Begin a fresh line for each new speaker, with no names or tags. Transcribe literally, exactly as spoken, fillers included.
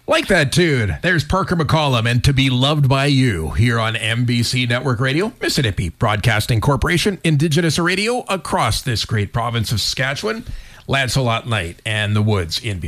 Like that tune. There's Parker McCollum and To Be Loved by You here on M B C Network Radio, Mississippi Broadcasting Corporation, Indigenous radio across this great province of Saskatchewan. Lancelot Knight and the Woods in